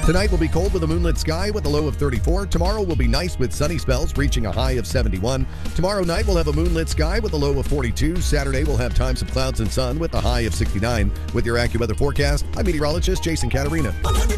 Tonight will be cold with a moonlit sky with a low of 34. Tomorrow will be nice with sunny spells reaching a high of 71. Tomorrow night we'll have a moonlit sky with a low of 42. Saturday we'll have times of clouds and sun with a high of 69. With your AccuWeather forecast, I'm meteorologist Jason Caterina.